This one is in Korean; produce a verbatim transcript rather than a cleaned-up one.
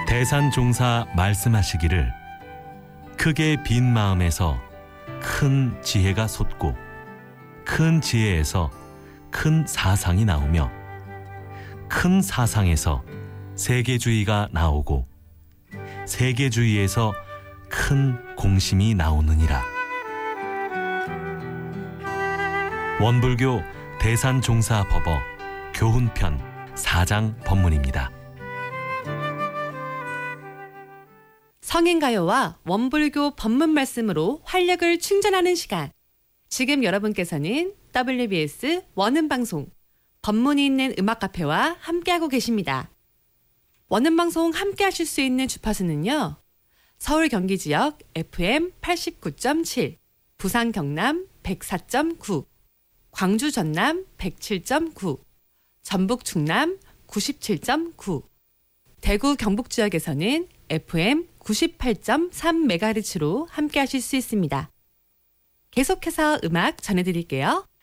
대산종사 말씀하시기를 크게 빈 마음에서 큰 지혜가 솟고 큰 지혜에서 큰 사상이 나오며 큰 사상에서 세계주의가 나오고 세계주의에서 큰 공심이 나오느니라. 원불교 대산종사법어 교훈편 사 장 법문입니다. 성인가요와 원불교 법문 말씀으로 활력을 충전하는 시간. 지금 여러분께서는 더블유비에스 원음방송 법문이 있는 음악카페와 함께하고 계십니다. 원음방송 함께하실 수 있는 주파수는요. 서울 경기 지역 에프엠 팔십구 점 칠, 부산 경남 백사 점 구, 광주 전남 백칠 점 구, 전북 충남 구십칠 점 구, 대구 경북 지역에서는 에프엠 구십팔 점 삼 메가헤르츠로 함께하실 수 있습니다. 계속해서 음악 전해드릴게요.